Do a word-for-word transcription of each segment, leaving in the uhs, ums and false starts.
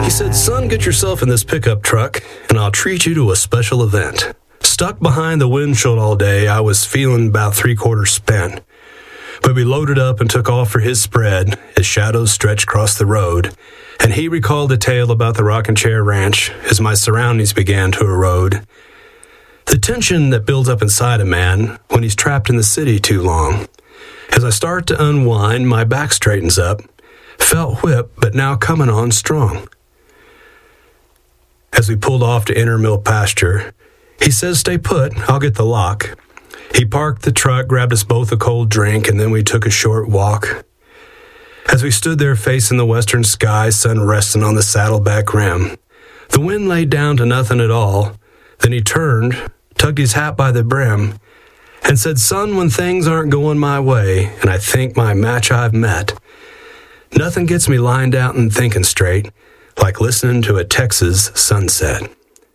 He said, "Son, get yourself in this pickup truck, and I'll treat you to a special event." Stuck behind the windshield all day, I was feeling about three-quarters spent. But we loaded up and took off for his spread as shadows stretched across the road, and he recalled a tale about the Rocking Chair Ranch as my surroundings began to erode. The tension that builds up inside a man when he's trapped in the city too long. As I start to unwind, my back straightens up, felt whipped, but now coming on strong. As we pulled off to enter mill pasture, he says, "Stay put, I'll get the lock." He parked the truck, grabbed us both a cold drink, and then we took a short walk. As we stood there facing the western sky, sun resting on the saddleback rim, the wind laid down to nothing at all. Then he turned, tugged his hat by the brim, and said, "Son, when things aren't going my way, and I think my match I've met, nothing gets me lined out and thinking straight like listening to a Texas sunset."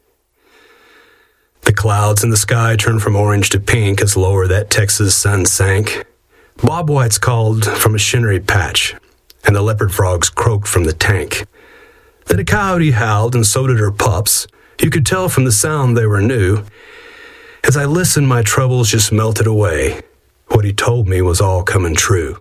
The clouds in the sky turned from orange to pink as lower that Texas sun sank. Bobwhites called from a shinnery patch, and the leopard frogs croaked from the tank. Then a coyote howled, and so did her pups. You could tell from the sound they were new. As I listened, my troubles just melted away. What he told me was all coming true.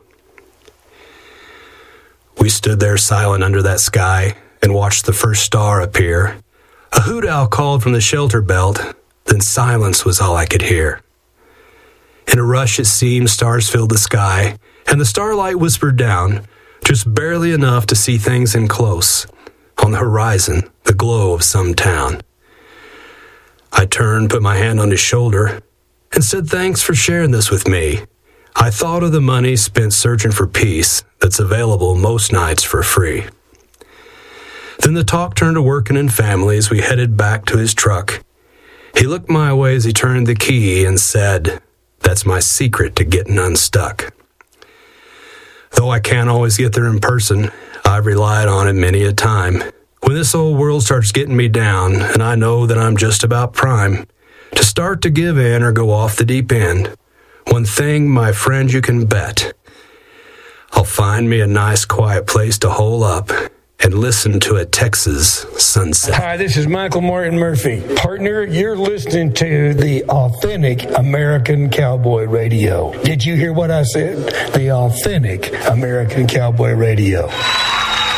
We stood there silent under that sky and watched the first star appear. A hoot owl called from the shelter belt, then silence was all I could hear. In a rush, it seemed, stars filled the sky, and the starlight whispered down, just barely enough to see things in close. On the horizon, the glow of some town. I turned, put my hand on his shoulder, and said, "Thanks for sharing this with me. I thought of the money spent searching for peace that's available most nights for free." Then the talk turned to working in family as we headed back to his truck. He looked my way as he turned the key and said, "That's my secret to getting unstuck." Though I can't always get there in person, I've relied on it many a time. When this old world starts getting me down, and I know that I'm just about prime to start to give in or go off the deep end, one thing, my friend, you can bet, I'll find me a nice quiet place to hole up and listen to a Texas sunset. Hi, this is Michael Martin Murphy. Partner, you're listening to the authentic American Cowboy Radio. Did you hear what I said? The authentic American Cowboy Radio.